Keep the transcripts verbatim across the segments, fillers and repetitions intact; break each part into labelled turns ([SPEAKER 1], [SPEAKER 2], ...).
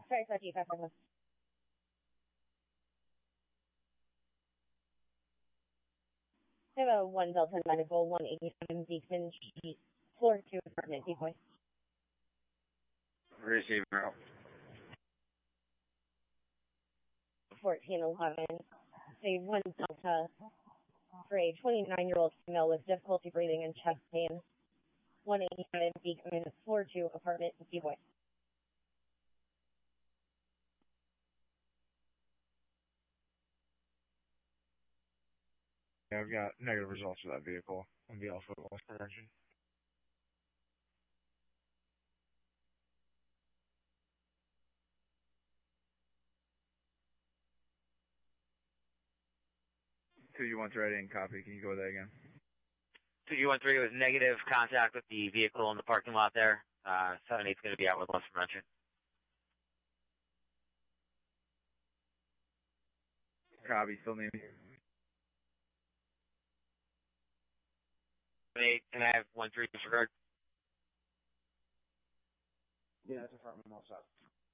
[SPEAKER 1] Sorry, sorry, five five. I have a one Delta Medical, one eighty-seven Beacon Street, floor two, apartment, decoy.
[SPEAKER 2] Receiver out.
[SPEAKER 1] fourteen eleven. Say one Delta for a twenty-nine-year-old female with difficulty breathing and chest pain. one eighty-seven Beacon, floor two, apartment, decoy.
[SPEAKER 2] Yeah, I've got negative results for that vehicle on the Alpha loss prevention. two U one three, I didn't copy. Can you go with that again?
[SPEAKER 3] two U one three was negative contact with the vehicle in the parking lot there. Uh, seven eight's going to be out with loss prevention.
[SPEAKER 2] Copy, still need me.
[SPEAKER 3] seven eight, can I have one three disregard?
[SPEAKER 2] Yeah, that's apartment all set.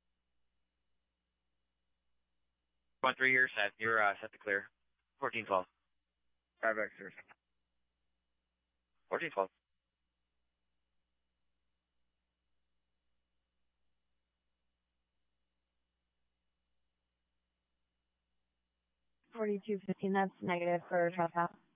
[SPEAKER 3] one three, you're set. You're uh, set to clear. fourteen twelve.
[SPEAKER 2] Five Xers.
[SPEAKER 3] fourteen twelve.
[SPEAKER 1] forty-two fifteen, that's negative for trespass.